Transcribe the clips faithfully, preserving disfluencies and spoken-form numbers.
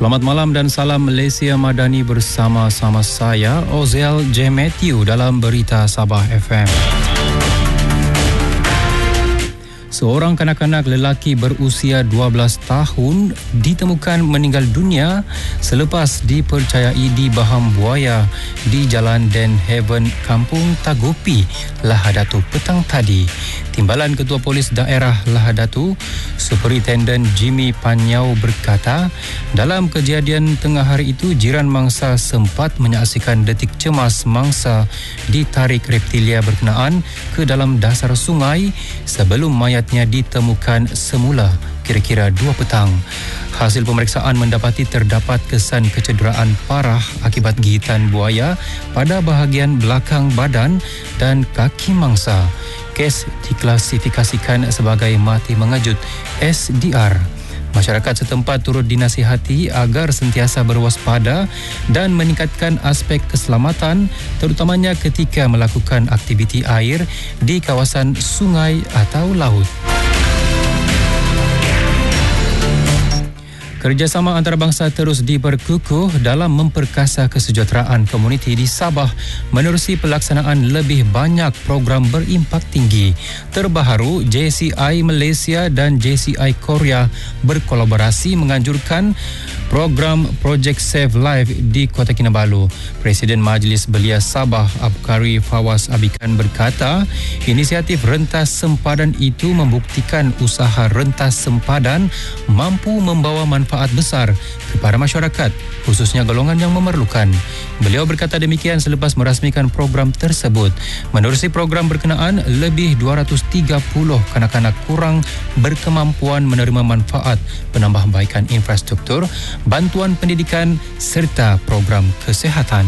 Selamat malam dan salam Malaysia Madani bersama-sama saya, Ozel J. Matthew dalam Berita Sabah F M. Seorang kanak-kanak lelaki berusia dua belas tahun ditemukan meninggal dunia selepas dipercayai di Baham Buaya di Jalan Den Haven, Kampung Tagopi, Lahadatu petang tadi. Timbalan Ketua Polis Daerah Lahadatu, Superintenden Jimmy Panyau berkata, dalam kejadian tengah hari itu, jiran mangsa sempat menyaksikan detik cemas mangsa ditarik reptilia berkenaan ke dalam dasar sungai sebelum mayatnya ditemukan semula kira-kira dua petang. Hasil pemeriksaan mendapati terdapat kesan kecederaan parah akibat gigitan buaya pada bahagian belakang badan dan kaki mangsa. Kes diklasifikasikan sebagai mati mengejut S D R. Masyarakat setempat turut dinasihati agar sentiasa berwaspada dan meningkatkan aspek keselamatan terutamanya ketika melakukan aktiviti air di kawasan sungai atau laut. Kerjasama antarabangsa terus diperkukuh dalam memperkasa kesejahteraan komuniti di Sabah menerusi pelaksanaan lebih banyak program berimpak tinggi. Terbaharu, J C I Malaysia dan J C I Korea berkolaborasi menganjurkan program Project Save Life di Kota Kinabalu. Presiden Majlis Belia Sabah Abkari Fawaz Abikan berkata, inisiatif rentas sempadan itu membuktikan usaha rentas sempadan mampu membawa manfaat besar kepada masyarakat, khususnya golongan yang memerlukan. Beliau berkata demikian selepas merasmikan program tersebut. Menerusi program berkenaan, lebih dua ratus tiga puluh kanak-kanak kurang berkemampuan menerima manfaat penambahbaikan infrastruktur, bantuan pendidikan serta program kesihatan.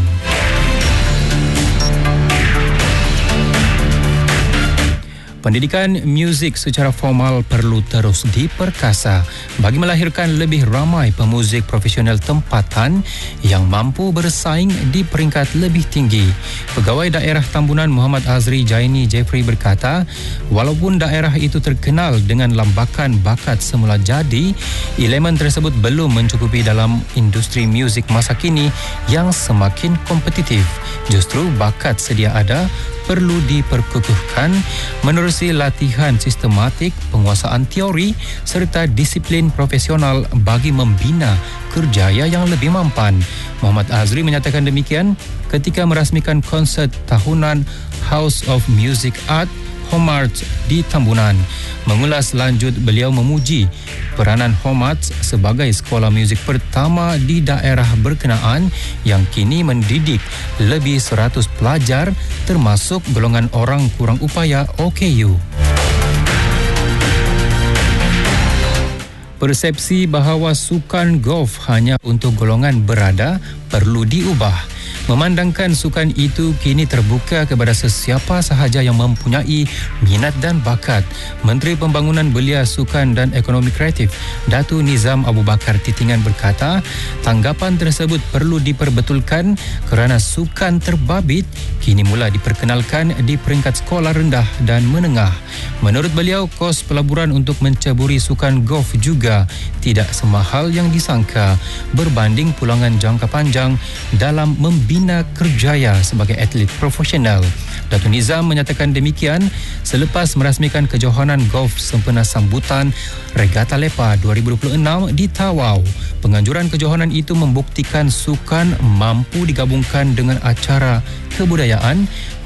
Pendidikan muzik secara formal perlu terus diperkasa bagi melahirkan lebih ramai pemuzik profesional tempatan yang mampu bersaing di peringkat lebih tinggi. Pegawai Daerah Tambunan Muhammad Azri Jaini Jeffrey berkata, walaupun daerah itu terkenal dengan lambakan bakat semula jadi, elemen tersebut belum mencukupi dalam industri muzik masa kini yang semakin kompetitif. Justru bakat sedia ada perlu diperkukuhkan menerusi latihan sistematik, penguasaan teori serta disiplin profesional bagi membina kerjaya yang lebih mampan. Muhammad Azri menyatakan demikian ketika merasmikan konsert tahunan House of Music Art Homarts di Tambunan. Mengulas lanjut, beliau memuji peranan Homarts sebagai sekolah muzik pertama di daerah berkenaan yang kini mendidik lebih seratus pelajar termasuk golongan orang kurang upaya O K U. Persepsi bahawa sukan golf hanya untuk golongan berada perlu diubah. Memandangkan sukan itu kini terbuka kepada sesiapa sahaja yang mempunyai minat dan bakat. Menteri Pembangunan Belia Sukan dan Ekonomi Kreatif Datu Nizam Abu Bakar Titingan berkata, tanggapan tersebut perlu diperbetulkan kerana sukan terbabit kini mula diperkenalkan di peringkat sekolah rendah dan menengah. Menurut beliau, kos pelaburan untuk menceburi sukan golf juga tidak semahal yang disangka berbanding pulangan jangka panjang dalam membina kerjaya sebagai atlet profesional. Datuk Nizam menyatakan demikian selepas merasmikan kejohanan golf sempena sambutan Regata Lepa dua ribu dua puluh enam di Tawau. Penganjuran kejohanan itu membuktikan sukan mampu digabungkan dengan acara kebudayaan